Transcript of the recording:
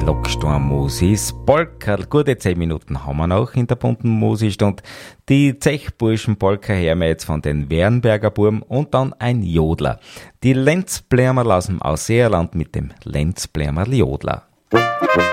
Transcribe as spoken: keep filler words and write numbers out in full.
Locksturm-Musis, Polkerl. Gute zehn Minuten haben wir noch in der bunten Musistunde. Die Zechburschen-Polka hören wir jetzt von den Wernberger Burm und dann ein Jodler. Die Lenzblämerl aus dem Ausseerland mit dem Lenzblämerl Jodler.